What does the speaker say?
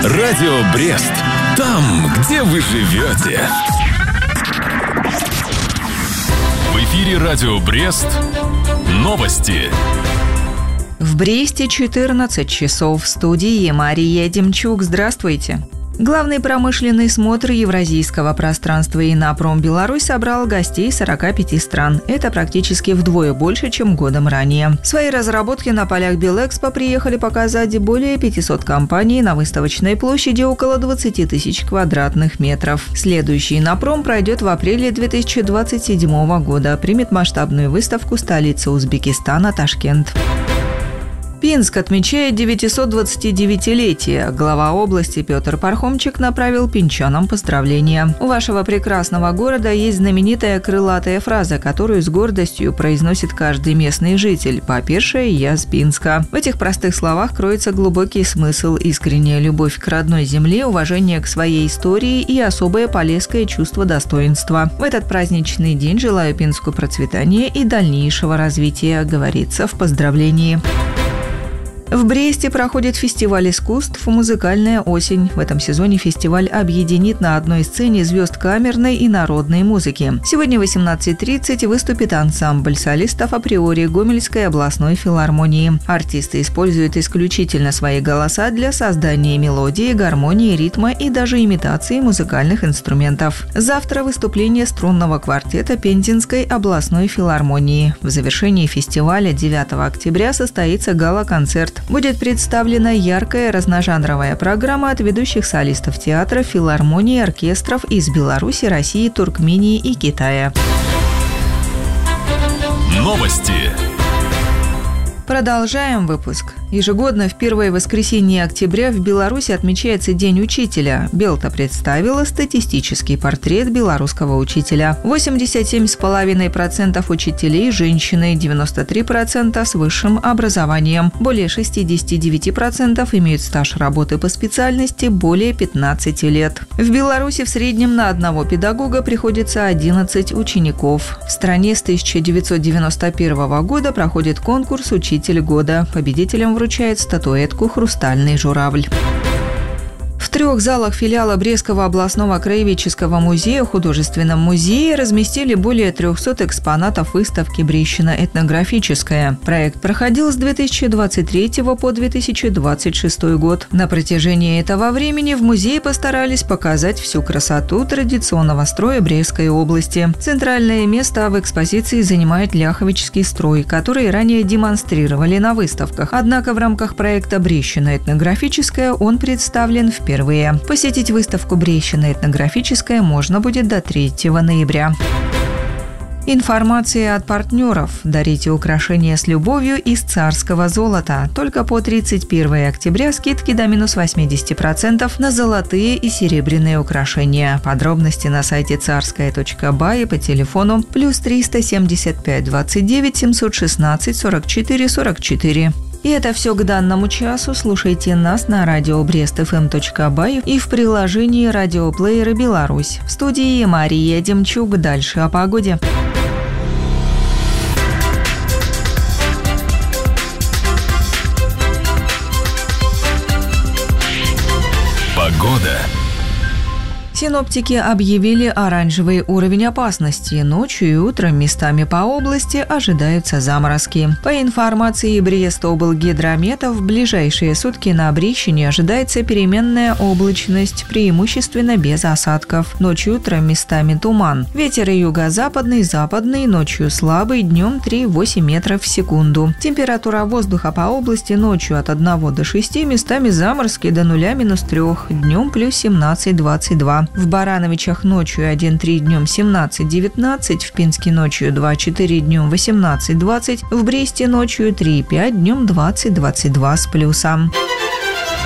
Радио Брест. Там, где вы живете. В эфире Радио Брест. Новости. В Бресте 14 часов. В студии Мария Демчук. Здравствуйте. Главный промышленный смотр Евразийского пространства «Инопром Беларусь» собрал гостей 45 стран. Это практически вдвое больше, чем годом ранее. Свои разработки на полях Белэкспо приехали показать более 500 компаний на выставочной площади около 20 тысяч квадратных метров. Следующий «Инопром» пройдет в апреле 2027 года. Примет масштабную выставку столицы Узбекистана Ташкент. Пинск отмечает 929-летие. Глава области Петр Пархомчик направил пинчанам поздравления. У вашего прекрасного города есть знаменитая крылатая фраза, которую с гордостью произносит каждый местный житель. «По-перше, я с Пинска». В этих простых словах кроется глубокий смысл, искренняя любовь к родной земле, уважение к своей истории и особое полесское чувство достоинства. В этот праздничный день желаю Пинску процветания и дальнейшего развития, говорится в поздравлении. В Бресте проходит фестиваль искусств «Музыкальная осень». В этом сезоне фестиваль объединит на одной сцене звезд камерной и народной музыки. Сегодня в 18:30 выступит ансамбль солистов априори Гомельской областной филармонии. Артисты используют исключительно свои голоса для создания мелодии, гармонии, ритма и даже имитации музыкальных инструментов. Завтра выступление струнного квартета Пензенской областной филармонии. В завершении фестиваля 9 октября состоится гала-концерт. Будет представлена яркая разножанровая программа от ведущих солистов театра, филармонии, оркестров из Беларуси, России, Туркмении и Китая. Новости. Продолжаем выпуск. Ежегодно в первое воскресенье октября в Беларуси отмечается День учителя. Белта представила статистический портрет белорусского учителя. 87,5% учителей – женщины, 93% с высшим образованием. Более 69% имеют стаж работы по специальности более 15 лет. В Беларуси в среднем на одного педагога приходится 11 учеников. В стране с 1991 года проходит конкурс «Учитель года». Победителям вручает статуэтку «Хрустальный журавль». В 3 залах филиала Брестского областного краеведческого музея, художественном музее, разместили более 300 экспонатов выставки «Брещина этнографическая». Проект проходил с 2023 по 2026 год. На протяжении этого времени в музее постарались показать всю красоту традиционного строя Брестской области. Центральное место в экспозиции занимает ляховический строй, который ранее демонстрировали на выставках. Однако в рамках проекта «Брещина этнографическая» он представлен впервые. Посетить выставку «Брещина этнографическая» можно будет до 3 ноября. Информация от партнеров. Дарите украшения с любовью из царского золота. Только по 31 октября скидки до минус 80% на золотые и серебряные украшения. Подробности на сайте царская.бай и по телефону +375 29 716 44 44. И это все к данному часу. Слушайте нас на радио brestfm.by и в приложении радиоплеера «Беларусь». В студии Мария Демчук. Дальше о погоде. Погода. Синоптики объявили оранжевый уровень опасности. Ночью и утром местами по области ожидаются заморозки. По информации Брестоблгидромета, в ближайшие сутки на Брещине ожидается переменная облачность, преимущественно без осадков. Ночью и утром местами туман. Ветер юго-западный, западный, ночью слабый, днем 3-8 метров в секунду. Температура воздуха по области ночью от 1 до 6, местами заморозки до 0-3, днем плюс 17-22. В Барановичах ночью 1-3, днем 17-19, в Пинске ночью 2-4, днем 18-20, в Бресте ночью 3-5, днем 20-22 с плюсом.